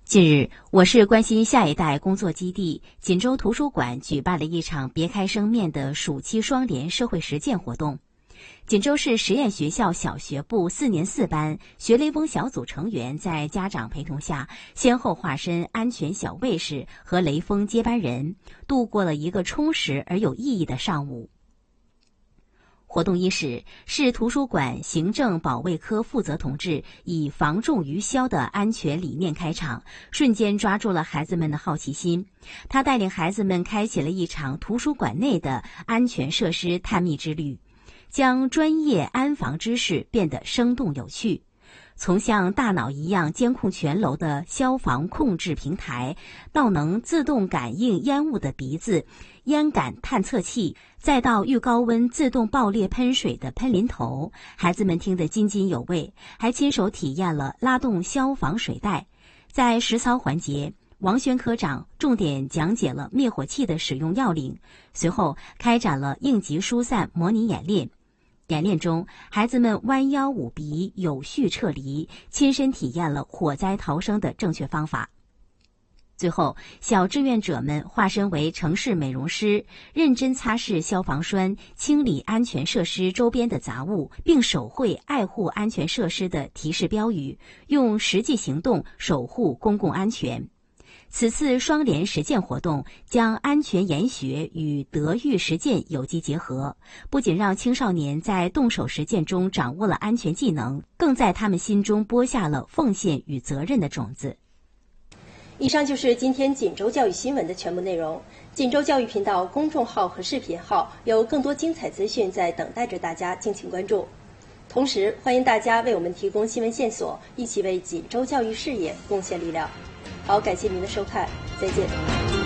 近日，我市关心下一代工作基地锦州图书馆举办了一场别开生面的暑期双联社会实践活动。锦州市实验学校小学部4年4班学雷锋小组成员在家长陪同下，先后化身安全小卫士和雷锋接班人，度过了一个充实而有意义的上午。活动伊始，市图书馆行政保卫科负责同志以防重于销的安全理念开场，瞬间抓住了孩子们的好奇心。他带领孩子们开启了一场图书馆内的安全设施探秘之旅，将专业安防知识变得生动有趣。从像大脑一样监控全楼的消防控制平台，到能自动感应烟雾的鼻子、烟感探测器，再到遇高温自动爆裂喷水的喷淋头，孩子们听得津津有味，还亲手体验了拉动消防水带。在实操环节，王轩科长重点讲解了灭火器的使用要领，随后开展了应急疏散模拟演练。演练中，孩子们弯腰捂鼻，有序撤离，亲身体验了火灾逃生的正确方法。最后，小志愿者们化身为城市美容师，认真擦拭消防栓，清理安全设施周边的杂物，并手绘爱护安全设施的提示标语，用实际行动守护公共安全。此次双联实践活动将安全研学与德育实践有机结合，不仅让青少年在动手实践中掌握了安全技能，更在他们心中播下了奉献与责任的种子。 以上就是今天锦州教育新闻的全部内容。锦州教育频道公众号和视频号有更多精彩资讯在等待着大家，敬请关注。同时，欢迎大家为我们提供新闻线索，一起为锦州教育事业贡献力量。好，感谢您的收看，再见。